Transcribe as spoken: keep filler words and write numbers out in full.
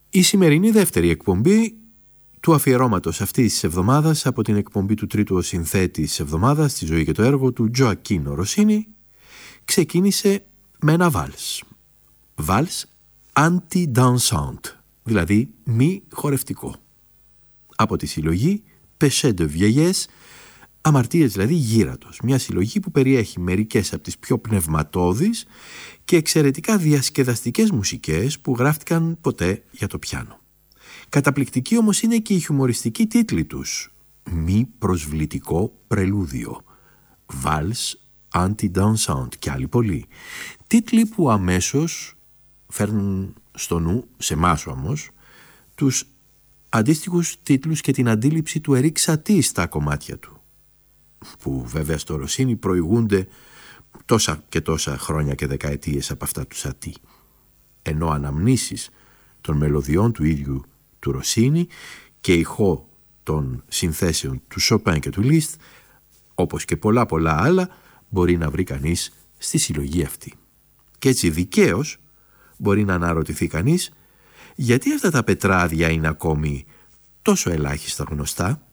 Η σημερινή δεύτερη εκπομπή του αφιερώματος αυτής της εβδομάδας από την εκπομπή του τρίτου συνθέτη της εβδομάδας στη ζωή και το έργο του Τζοακίνο Ροσίνι ξεκίνησε με ένα βάλς. Βάλς anti-dansant, δηλαδή μη χορευτικό. Από τη συλλογή Péché de vieillesse, αμαρτίες δηλαδή γύρατος. Μια συλλογή που περιέχει μερικές από τις πιο πνευματώδεις και εξαιρετικά διασκεδαστικές μουσικές που γράφτηκαν ποτέ για το πιάνο. Καταπληκτική όμως είναι και η χιουμοριστική τίτλη τους. Μη προσβλητικό πρελούδιο. Vals anti-dansant και άλλοι πολλοί. Τίτλοι που αμέσως φέρνουν στο νου, σε εμάς όμως, τους αντίστοιχους τίτλους και την αντίληψη του Ερίκ Σατί στα κομμάτια του, που βέβαια στο Ροσίνι προηγούνται τόσα και τόσα χρόνια και δεκαετίες από αυτά του Σατί, ενώ αναμνήσεις των μελωδιών του ίδιου του Ροσίνι και ηχό των συνθέσεων του Σοπέν και του Λίστ, όπως και πολλά πολλά άλλα, μπορεί να βρει κανείς στη συλλογή αυτή. Και έτσι δικαίως μπορεί να αναρωτηθεί κανείς γιατί αυτά τα πετράδια είναι ακόμη τόσο ελάχιστα γνωστά.